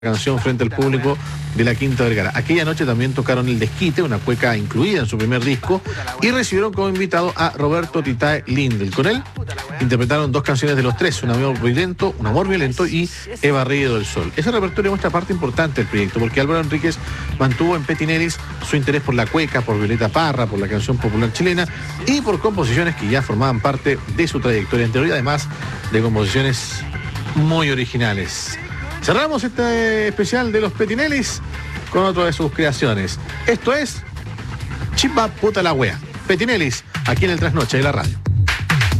canción frente al público de la Quinta Vergara. Aquella noche también tocaron El Desquite, una cueca incluida en su primer disco, y recibieron como invitado a Roberto Titae Lindel. Con él interpretaron dos canciones de Los Tres, Un amor violento y He barrido el sol. Ese repertorio muestra parte importante del proyecto, porque Álvaro Enríquez mantuvo en Petinelis su interés por la cueca, por Violeta Parra, por la canción popular chilena y por composiciones que ya formaban parte de su trayectoria anterior, y además de composiciones muy originales. Cerramos este especial de los Petinelis con otra de sus creaciones. Esto es Chimba Puta la Wea. Petinelis, aquí en el Trasnoche de la radio.